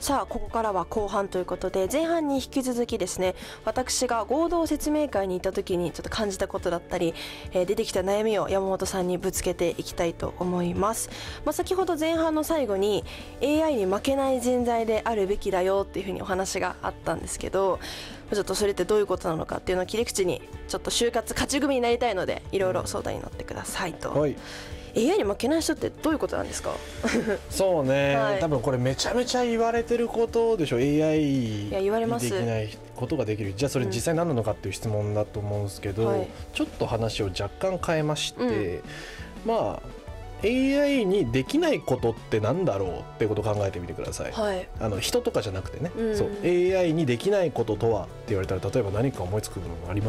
さあここからは後半ということで、前半に引き続きですね、私が合同説明会に行った時にちょっと感じたことだったり、出てきた悩みを山本さんにぶつけていきたいと思います。先ほど前半の最後に AI に負けない人材であるべきだよっていうふうにお話があったんですけど、ちょっとそれってどういうことなのかっていうのを切り口にちょっと就活勝ち組になりたいので、いろいろ相談に乗ってくださいと。 はい、 AI に負けない人ってどういうことなんですか？ そうね、 はい、 多分これめちゃめちゃ言われてることでしょ。 AI にできないことができる。じゃあそれ実際何なのかっていう質問だと思うんですけど、 はい、 ちょっと話を若干変えまして、AI にできないことってなんだろうっていうことを考えてみてください。 はい、 人とかじゃなくてね、そう AI にできないこととはって言われたら、例えば何か思いつくものあります